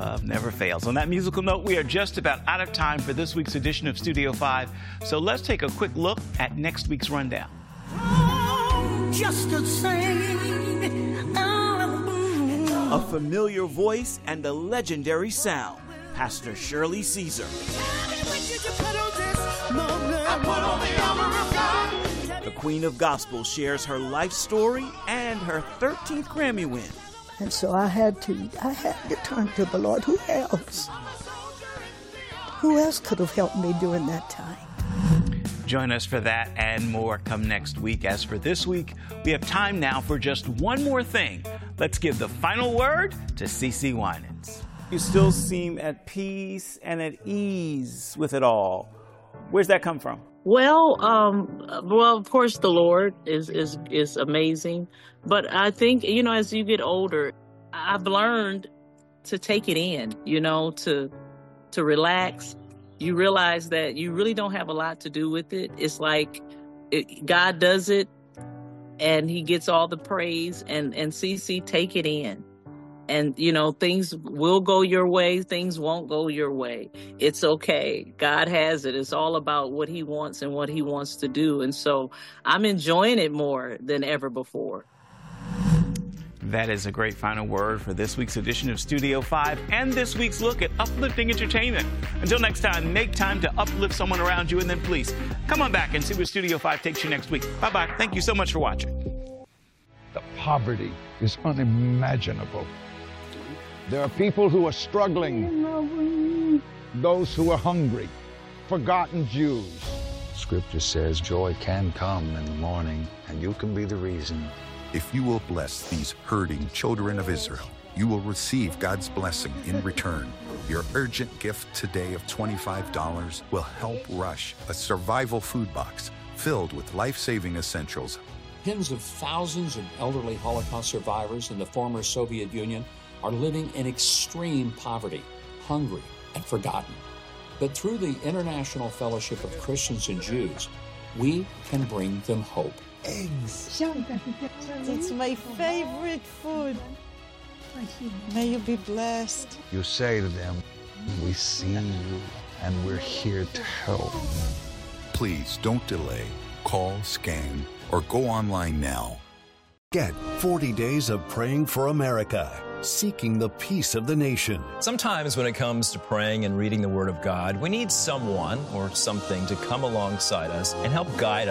Love never fails. On that musical note, we are just about out of time for this week's edition of Studio 5. So let's take a quick look at next week's rundown. Just the same. A familiar voice and a legendary sound. Pastor Shirley Caesar. The Queen of Gospel shares her life story and her 13th Grammy win. And so I had to turn to the Lord. Who else? Who else could have helped me during that time? Join us for that and more come next week. As for this week, we have time now for just one more thing. Let's give the final word to CeCe Winans. You still seem at peace and at ease with it all. Where's that come from? Well, of course, the Lord is amazing. But I think, as you get older, I've learned to take it in, to relax. You realize that you really don't have a lot to do with it. It's like God does it and he gets all the praise and CeCe, take it in. And, things will go your way. Things won't go your way. It's okay. God has it. It's all about what he wants and what he wants to do. And so I'm enjoying it more than ever before. That is a great final word for this week's edition of Studio 5 and this week's look at uplifting entertainment. Until next time, make time to uplift someone around you, and then please come on back and see where Studio 5 takes you next week. Bye-bye. Thank you so much for watching. The poverty is unimaginable. There are people who are struggling, those who are hungry, forgotten Jews. Scripture says joy can come in the morning, and you can be the reason. If you will bless these hurting children of Israel, you will receive God's blessing in return. Your urgent gift today of $25 will help Rush, a survival food box filled with life-saving essentials. Tens of thousands of elderly Holocaust survivors in the former Soviet Union are living in extreme poverty, hungry, and forgotten. But through the International Fellowship of Christians and Jews, we can bring them hope. Eggs. It's my favorite food. May you be blessed. You say to them, we see you and we're here to help. Please don't delay. Call, scan, or go online now. Get 40 days of praying for America, seeking the peace of the nation. Sometimes when it comes to praying and reading the Word of God, we need someone or something to come alongside us and help guide us.